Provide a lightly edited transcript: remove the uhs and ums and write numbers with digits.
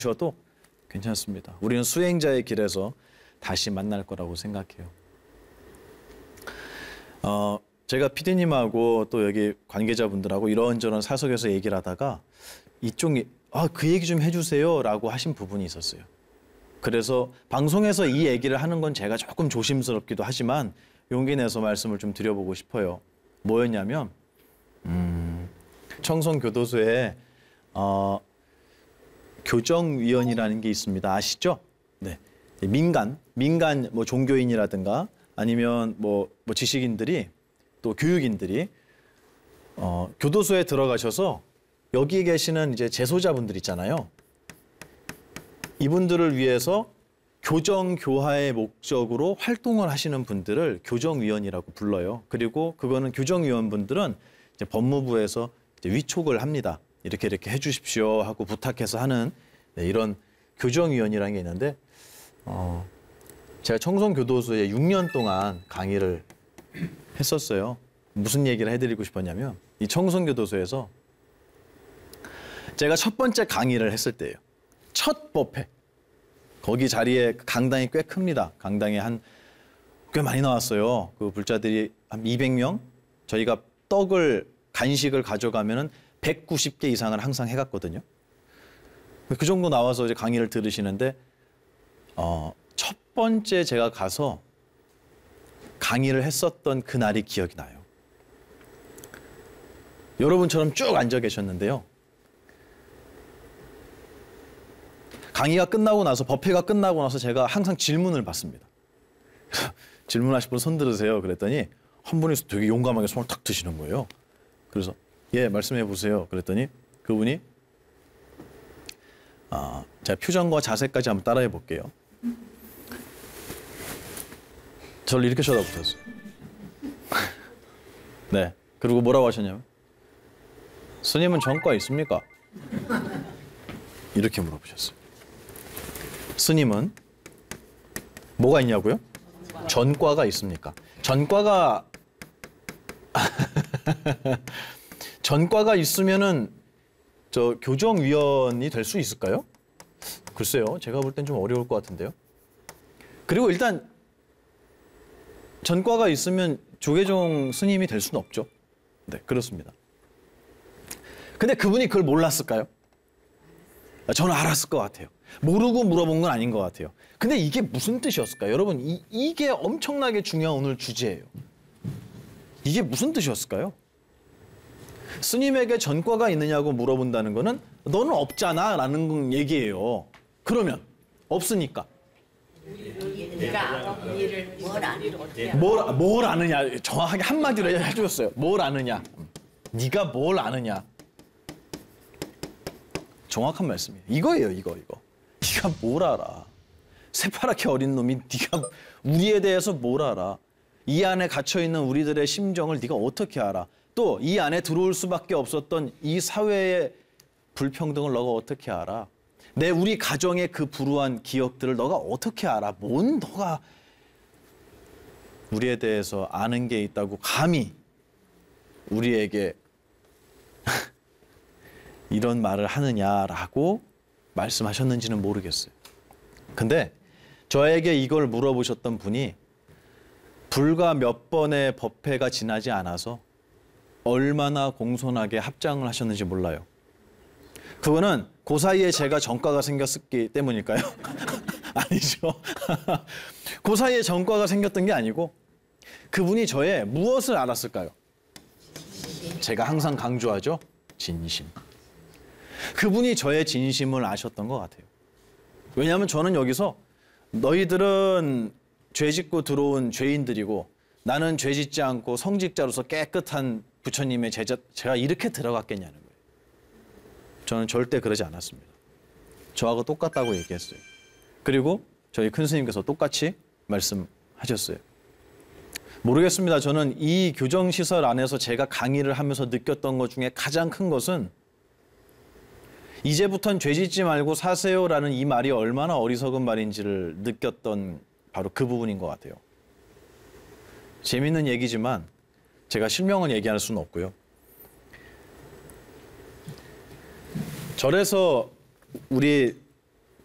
주셔도 괜찮습니다. 우리는 수행자의 길에서 다시 만날 거라고 생각해요. 제가 PD님하고 또 여기 관계자분들하고 이런저런 사석에서 얘기를 하다가 이쪽이 그 얘기 좀 해주세요 라고 하신 부분이 있었어요. 그래서 방송에서 이 얘기를 하는 건 제가 조금 조심스럽기도 하지만 용기 내서 말씀을 좀 드려보고 싶어요. 뭐였냐면 청송교도소에 교정위원이라는 게 있습니다. 아시죠? 네. 민간 뭐 종교인이라든가 아니면 뭐 지식인들이 또 교육인들이 교도소에 들어가셔서 여기 계시는 이제 재소자분들 있잖아요. 이분들을 위해서 교정 교화의 목적으로 활동을 하시는 분들을 교정위원이라고 불러요. 그리고 그거는 교정위원분들은 이제 법무부에서 이제 위촉을 합니다. 이렇게 해주십시오 하고 부탁해서 하는 이런 교정위원이라는 게 있는데 제가 청송교도소에 6년 동안 강의를 했었어요. 무슨 얘기를 해드리고 싶었냐면 이 청송교도소에서 제가 첫 번째 강의를 했을 때예요. 첫 법회. 거기 자리에 강당이 꽤 큽니다. 강당에 꽤 많이 나왔어요. 그 불자들이 한 200명? 저희가 간식을 가져가면은 190개 이상을 항상 해갔거든요. 그 정도 나와서 이제 강의를 들으시는데 첫 번째 제가 가서 강의를 했었던 그날이 기억이 나요. 여러분처럼 쭉 앉아 계셨는데요. 강의가 끝나고 나서 법회가 끝나고 나서 제가 항상 질문을 받습니다. 질문하실 분 손 들으세요. 그랬더니 한 분이 되게 용감하게 손을 탁 드시는 거예요. 그래서 예, 말씀해 보세요. 그랬더니 그분이 제가 표정과 자세까지 한번 따라해 볼게요. 저를 이렇게 쳐다보셨어요. 네. 그리고 뭐라고 하셨냐면 스님은 전과 있습니까? 이렇게 물어보셨어요. 스님은 뭐가 있냐고요? 전과가 있습니까? 전과가 있으면은 저 교정위원이 될 수 있을까요? 글쎄요. 제가 볼 땐 좀 어려울 것 같은데요. 그리고 일단 전과가 있으면 조계종 스님이 될 수는 없죠. 네, 그렇습니다. 근데 그분이 그걸 몰랐을까요? 저는 알았을 것 같아요. 모르고 물어본 건 아닌 것 같아요. 근데 이게 무슨 뜻이었을까요? 여러분, 이게 엄청나게 중요한 오늘 주제예요. 이게 무슨 뜻이었을까요? 스님에게 전과가 있느냐고 물어본다는 거는 너는 없잖아 라는 얘기예요. 그러면 없으니까. 뭘 아느냐. 정확하게 한마디로 해주셨어요. 뭘 아느냐. 네가 뭘 아느냐. 정확한 말씀이에요. 이거예요. 이거. 네가 뭘 알아. 새파랗게 어린 놈이 네가 우리에 대해서 뭘 알아. 이 안에 갇혀있는 우리들의 심정을 네가 어떻게 알아. 또 이 안에 들어올 수밖에 없었던 이 사회의 불평등을 너가 어떻게 알아. 우리 가정의 그 불우한 기억들을 너가 어떻게 알아. 뭔 너가 우리에 대해서 아는 게 있다고 감히 우리에게 이런 말을 하느냐라고 말씀하셨는지는 모르겠어요. 근데 저에게 이걸 물어보셨던 분이 불과 몇 번의 법회가 지나지 않아서 얼마나 공손하게 합장을 하셨는지 몰라요. 그거는 그 사이에 제가 전과가 생겼기 때문일까요? 아니죠. 그 사이에 전과가 생겼던 게 아니고 그분이 저의 무엇을 알았을까요? 제가 항상 강조하죠. 진심. 그분이 저의 진심을 아셨던 것 같아요. 왜냐하면 저는 여기서 너희들은 죄 짓고 들어온 죄인들이고 나는 죄 짓지 않고 성직자로서 깨끗한 부처님의 제자, 제가 이렇게 들어갔겠냐는 거예요. 저는 절대 그러지 않았습니다. 저하고 똑같다고 얘기했어요. 그리고 저희 큰 스님께서 똑같이 말씀하셨어요. 모르겠습니다. 저는 이 교정시설 안에서 제가 강의를 하면서 느꼈던 것 중에 가장 큰 것은 이제부턴 죄 짓지 말고 사세요라는 이 말이 얼마나 어리석은 말인지를 느꼈던 바로 그 부분인 것 같아요. 재밌는 얘기지만 제가 실명은 얘기할 수는 없고요. 절에서 우리